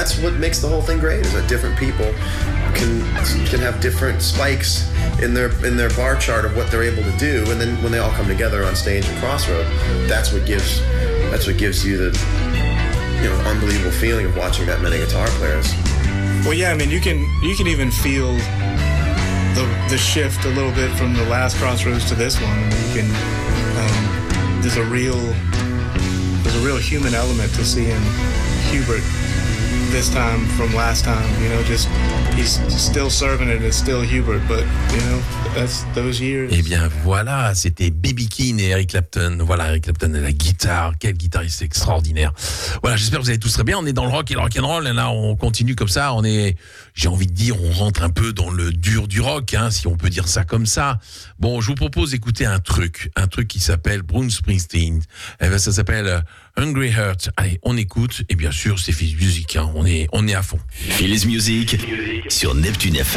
that's what makes the whole thing great, is that different people can have different spikes in their bar chart of what they're able to do, and then when they all come together on stage at Crossroad, that's what gives you the unbelievable feeling of watching that many guitar players. Well, yeah, I mean, you can even feel the shift a little bit from the last Crossroads to this one. I mean, you can there's a real human element to seeing Hubert this time from last time, just he's still serving it, it's still Hubert, but that's those years. Eh bien voilà, c'était B.B. King et Eric Clapton. Voilà, Eric Clapton à la guitare, quel guitariste extraordinaire. Voilà, j'espère que vous allez tous très bien. On est dans le rock et le rock'n'roll, et là on continue comme ça, j'ai envie de dire, on rentre un peu dans le dur du rock, si on peut dire ça comme ça. Bon, je vous propose d'écouter un truc qui s'appelle Bruce Springsteen. Ça s'appelle Hungry Heart. Allez, on écoute, et bien sûr c'est Phili's Music, on est à fond. Phili's Music sur Neptune FM.